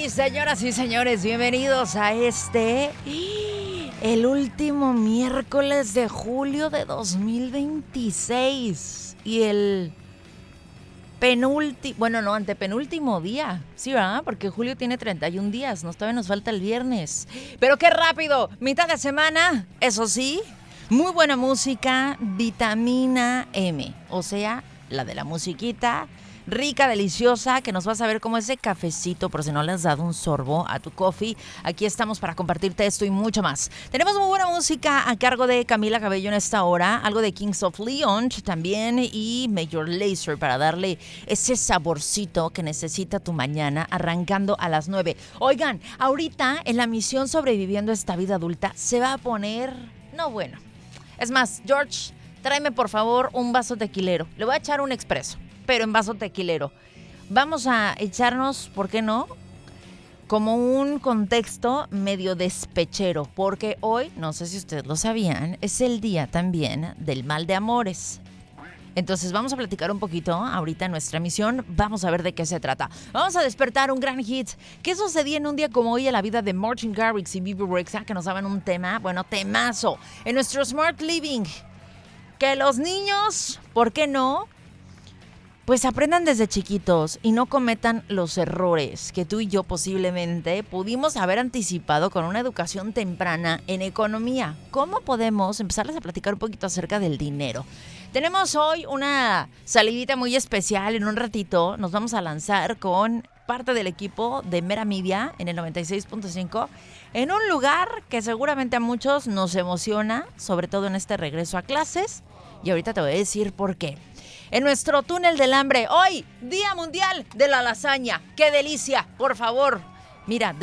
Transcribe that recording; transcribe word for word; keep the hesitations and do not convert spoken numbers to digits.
Sí, señoras y señores, bienvenidos a este, el último miércoles de julio de dos mil veintiséis y el penúltimo, bueno, no, antepenúltimo día, sí, ¿verdad? Porque julio tiene treinta y un días, nos todavía nos falta el viernes. Pero qué rápido, mitad de semana, eso sí, muy buena música, vitamina M, o sea, la de la musiquita, rica, deliciosa, que nos vas a ver como ese cafecito, por si no le has dado un sorbo a tu coffee. Aquí estamos para compartirte esto y mucho más. Tenemos muy buena música a cargo de Camila Cabello en esta hora, algo de Kings of Leon también y Major Lazer para darle ese saborcito que necesita tu mañana arrancando a las nueve. Oigan, ahorita en la misión Sobreviviendo esta vida adulta se va a poner, no bueno. Es más, George, tráeme por favor un vaso tequilero. Le voy a echar un expreso, pero en vaso tequilero. Vamos a echarnos, ¿por qué no?, como un contexto medio despechero, porque hoy, no sé si ustedes lo sabían, es el día también del mal de amores. Entonces vamos a platicar un poquito ahorita en nuestra emisión, vamos a ver de qué se trata. Vamos a despertar un gran hit. ¿Qué sucedía en un día como hoy en la vida de Martin Garrix y Bebe Rexha, que nos daban un tema, bueno, temazo, en nuestro Smart Living? Que los niños, ¿por qué no?, pues aprendan desde chiquitos y no cometan los errores que tú y yo posiblemente pudimos haber anticipado con una educación temprana en economía. ¿Cómo podemos empezarles a platicar un poquito acerca del dinero? Tenemos hoy una salidita muy especial. En un ratito nos vamos a lanzar con parte del equipo de Mera Media en el noventa y seis punto cinco en un lugar que seguramente a muchos nos emociona, sobre todo en este regreso a clases. Y ahorita te voy a decir por qué. En nuestro túnel del hambre, hoy, Día Mundial de la Lasaña. ¡Qué delicia! Por favor, mira,